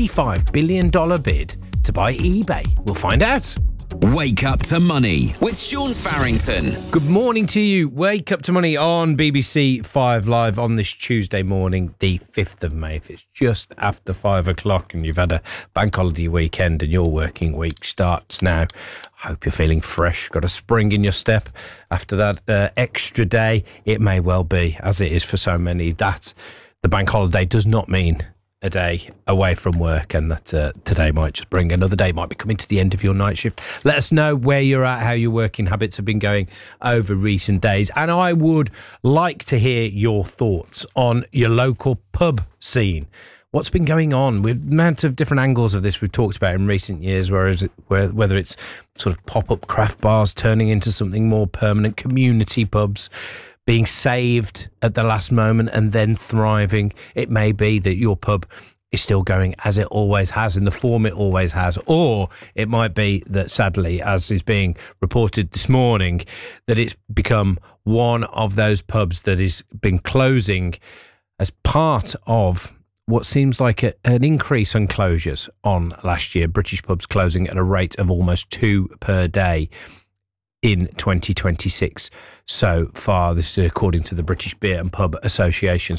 $55 billion bid to buy eBay? We'll find out. Wake Up to Money with Sean Farrington. Good morning to you. Wake Up to Money on BBC 5 Live on this Tuesday morning, the 5th of May. If it's just after 5 o'clock and you've had a bank holiday weekend and your working week starts now, I hope you're feeling fresh, got a spring in your step after that extra day. It may well be, as it is for so many, that the bank holiday does not mean a day away from work, and that today might just bring another day, might be coming to the end of your night shift. Let us know where you're at, how your working habits have been going over recent days, and I would like to hear your thoughts on your local pub scene. What's been going on? With the amount of different angles of this we've talked about in recent years, whether it's sort of pop-up craft bars turning into something more permanent, community pubs being saved at the last moment and then thriving. It may be that your pub is still going as it always has, in the form it always has, or it might be that, sadly, as is being reported this morning, that it's become one of those pubs that has been closing as part of what seems like an increase on closures on last year. British pubs closing at a rate of almost 2 per day in 2026 so far. This is according to the British Beer and Pub Association.